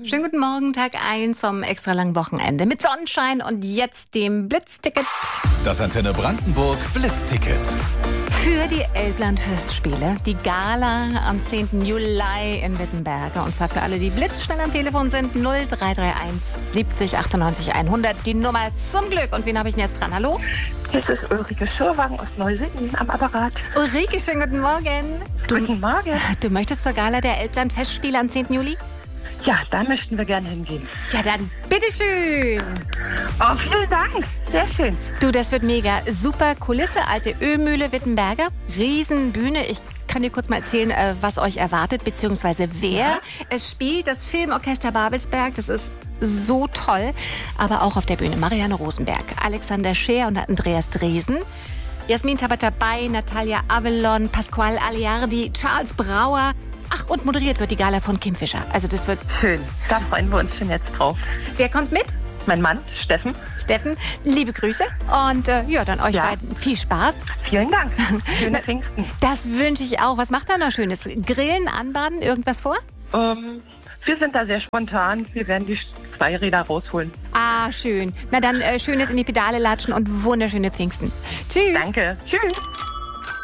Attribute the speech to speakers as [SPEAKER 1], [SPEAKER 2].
[SPEAKER 1] Schönen guten Morgen, Tag 1 vom extra langen Wochenende mit Sonnenschein und jetzt dem Blitzticket.
[SPEAKER 2] Das Antenne Brandenburg Blitzticket.
[SPEAKER 1] Für die Elbland-Festspiele, die Gala am 10. Juli in Wittenberge. Und zwar für alle, die blitzschnell am Telefon sind, 0331 70 98 100. Die Nummer zum Glück. Und wen habe ich denn jetzt dran? Hallo?
[SPEAKER 3] Jetzt ist Ulrike Schürwagen aus Neusiedl am Apparat.
[SPEAKER 1] Ulrike, schönen guten Morgen.
[SPEAKER 3] Guten Morgen.
[SPEAKER 1] Du möchtest zur Gala der Elbland-Festspiele am 10. Juli?
[SPEAKER 3] Ja, da möchten wir gerne hingehen.
[SPEAKER 1] Ja, dann bitteschön.
[SPEAKER 3] Oh, vielen Dank. Sehr schön.
[SPEAKER 1] Du, das wird mega. Super Kulisse, alte Ölmühle Wittenberger. Riesenbühne. Ich kann dir kurz mal erzählen, was euch erwartet, beziehungsweise wer.
[SPEAKER 3] Ja.
[SPEAKER 1] Es spielt das Filmorchester Babelsberg. Das ist so toll. Aber auch auf der Bühne Marianne Rosenberg, Alexander Scheer und Andreas Dresen. Jasmin Tabatabai, Natalia Avalon, Pasquale Aliardi, Charles Brauer. Ach, und moderiert wird die Gala von Kim Fischer. Also das wird
[SPEAKER 3] Schön. Da freuen wir uns schon jetzt drauf.
[SPEAKER 1] Wer kommt mit?
[SPEAKER 3] Mein Mann, Steffen.
[SPEAKER 1] Steffen, liebe Grüße. Und ja, dann euch beiden viel Spaß.
[SPEAKER 3] Vielen Dank. Schöne Pfingsten.
[SPEAKER 1] Das wünsche ich auch. Was macht ihr noch Schönes? Grillen, anbaden, irgendwas vor?
[SPEAKER 3] Wir sind da sehr spontan. Wir werden die 2 Räder rausholen.
[SPEAKER 1] Ah, schön. Na dann schönes in die Pedale latschen und wunderschöne Pfingsten. Tschüss.
[SPEAKER 3] Danke. Tschüss.